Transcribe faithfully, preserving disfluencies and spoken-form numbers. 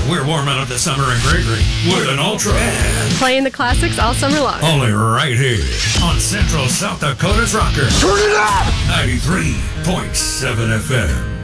We're warming up the summer in Gregory with an Ultra. And playing the classics all summer long. only right here on Central South Dakota's Rocker. Turn it up! ninety-three point seven F M.